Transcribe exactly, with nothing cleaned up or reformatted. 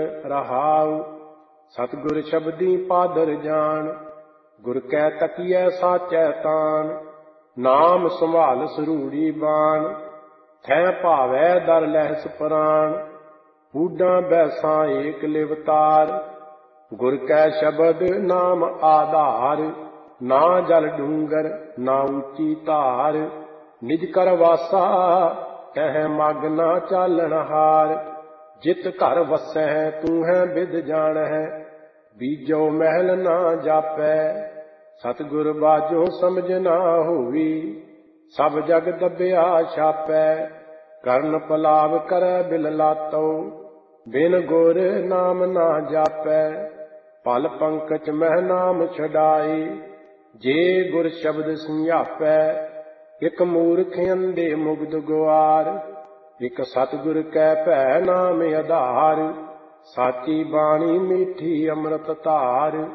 रहाउ। सतगुर शब्दी पादर जान, गुर कै तकियै साचै तान। नाम संभाल सरूड़ी बाण, थै भावै दर लहस प्राण। बूढ़ा बैसां एक लिवतार, गुर कै शब्द नाम आधार। ना जल डूंगर ना ऊंची धार, निज कर वासा कह मग ना चालन हार। जित घर वसै तू है बिद जान है, बीजो महल ना जापै। सतगुर बाजो समझ ना होवी, सब जग दबिया छापै। करन पलाव करै बिल लातो, बिन गुर नाम ना जापै। पल पंकज मह नाम छड़ाई, जे गुर शब्द समझापै। इक मूर्ख अंधे मुग्ध गुआर, इक सतगुर कै भै नाम आधार। साची बाणी मीठी अमृत धार,